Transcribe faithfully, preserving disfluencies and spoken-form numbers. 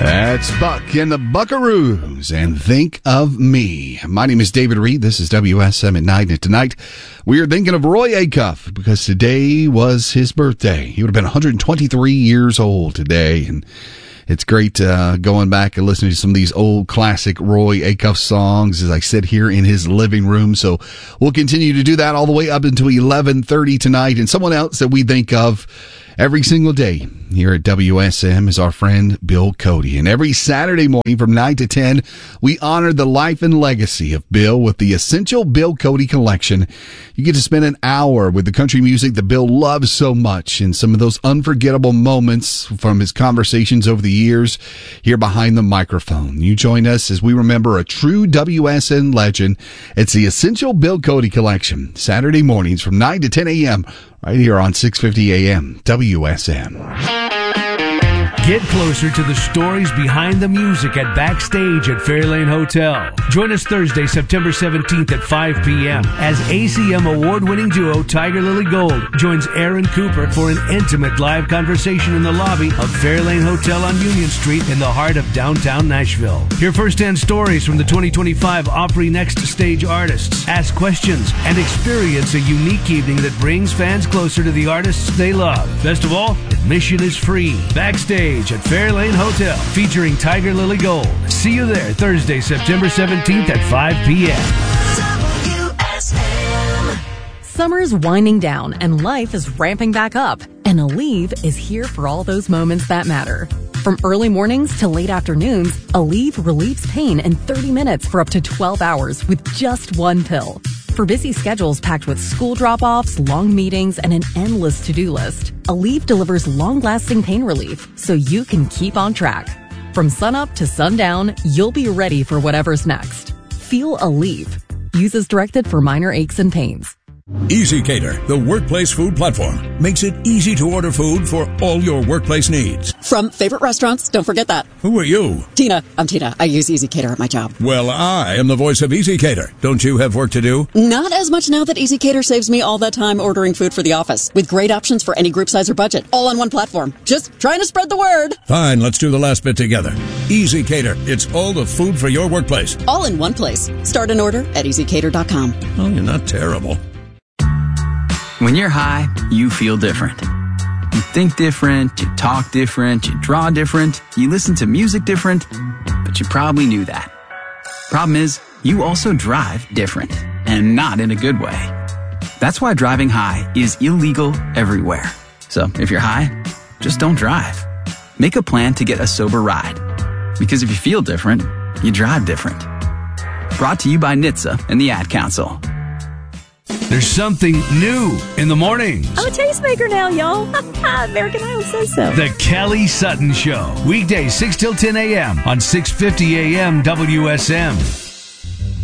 That's Buck and the Buckaroos and Think of Me. My name is David Reed. This is W S M at night. And tonight we are thinking of Roy Acuff because today was his birthday. He would have been one hundred twenty-three years old today. And it's great uh, going back and listening to some of these old classic Roy Acuff songs as I sit here in his living room. So we'll continue to do that all the way up until eleven thirty tonight. And someone else that we think of every single day here at W S M is our friend Bill Cody. And every Saturday morning from nine to ten, we honor the life and legacy of Bill with the Essential Bill Cody Collection. You get to spend an hour with the country music that Bill loves so much and some of those unforgettable moments from his conversations over the years here behind the microphone. You join us as we remember a true W S M legend. It's the Essential Bill Cody Collection, Saturday mornings from nine to ten a.m. right here on six fifty a.m. W S M. Get closer to the stories behind the music at Backstage at Fairlane Hotel. Join us Thursday, September seventeenth at five p.m. as A C M award-winning duo Tiger Lily Gold joins Aaron Cooper for an intimate live conversation in the lobby of Fairlane Hotel on Union Street in the heart of downtown Nashville. Hear firsthand stories from the twenty twenty-five Opry Next Stage artists, ask questions, and experience a unique evening that brings fans closer to the artists they love. Best of all, admission is free. Backstage at Fairlane Hotel, featuring Tiger Lily Gold. See you there Thursday, September seventeenth at five p.m. Summer's winding down and life is ramping back up. And Aleve is here for all those moments that matter. From early mornings to late afternoons, Aleve relieves pain in thirty minutes for up to twelve hours with just one pill. For busy schedules packed with school drop-offs, long meetings, and an endless to-do list, Aleve delivers long-lasting pain relief so you can keep on track. From sunup to sundown, you'll be ready for whatever's next. Feel Aleve. Use as directed for minor aches and pains. EasyCater, the workplace food platform, makes it easy to order food for all your workplace needs. From favorite restaurants, don't forget that. Who are you? Tina. I'm Tina. I use EasyCater at my job. Well, I am the voice of EasyCater. Don't you have work to do? Not as much now that EasyCater saves me all that time ordering food for the office, with great options for any group size or budget, all on one platform. Just trying to spread the word. Fine, let's do the last bit together. EasyCater, it's all the food for your workplace. All in one place. Start an order at easy cater dot com. Oh, you're not terrible. When you're high, you feel different. You think different, you talk different, you draw different, you listen to music different, but you probably knew that. Problem is, you also drive different, and not in a good way. That's why driving high is illegal everywhere. So if you're high, just don't drive. Make a plan to get a sober ride. Because if you feel different, you drive different. Brought to you by N H T S A and the Ad Council. There's something new in the mornings. I'm a tastemaker now, y'all. American Idol says so. The Kelly Sutton Show. Weekdays six till ten a.m. on six fifty a.m. W S M.